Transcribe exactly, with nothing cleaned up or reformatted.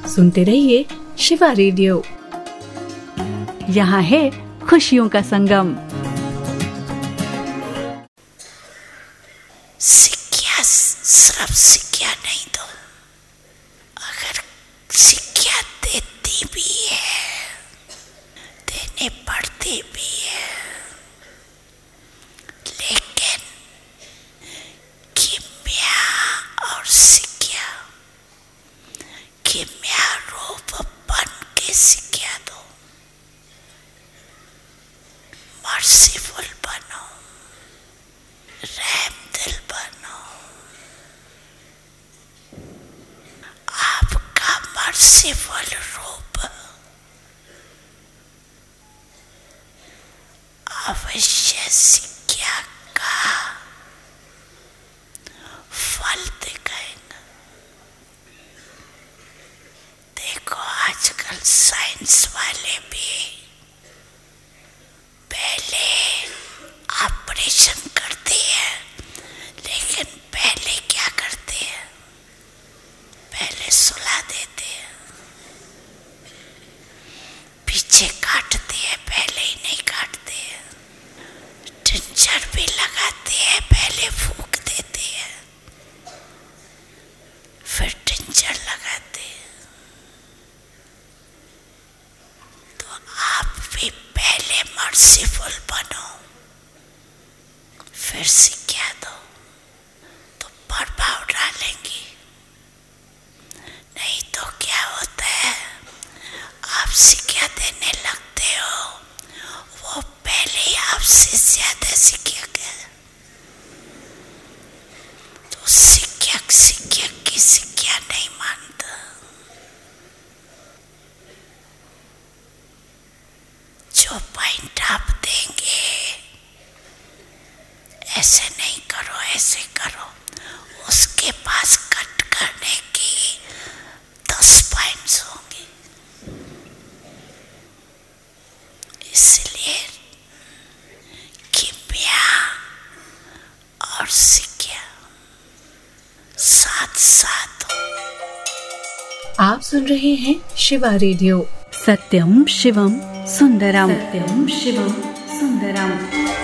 सुनते रहिए शिवा रेडियो। यहाँ है खुशियों का संगम। सिक्किया सिर्फ सिक्किया नहीं दो, अगर सिक्किया देती भी है, देने पड़ती भी है, लेकिन किमिया और सिक्किया, किमिया रूप बन के सिक्किया दो। मर्सीफुल बनो, रहम दिल बनो। आपका मर्सीफुल रूप अवश्य सिक्किया का फल दिखाएगा। देखो आजकल साइंस वाले भी पहले ऑपरेशन करते हैं, लेकिन पहले क्या करते हैं? पहले सुला देते हैं, पीछे काटते हैं, पहले ही नहीं काटते हैं। टिंचर भी लगाते हैं, पहले फूंक देते हैं, फिर टिंचर लगाते हैं। तो आप भी पहले मर्सीफुल बनो, फिर सिक्किया दो, तो प्रभाव डालेंगी। नहीं तो क्या होता है, आप सिक्किया देने लगते हो, वो पहले ही आपसे ज्यादा सिक्किया के, तो सिक्किया सिक्किया की सिक्किया नहीं मानता। जो पॉइंट आप देंगे, ऐसे नहीं करो, ऐसे करो, उसके पास कट करने की दस पॉइंट्स होंगे। इसलिए किमिया और सिक्किया साथ साथ हो। आप सुन रहे हैं शिवा रेडियो। सत्यम शिवम सुंदरम, सत्यम शिवम सुंदरम।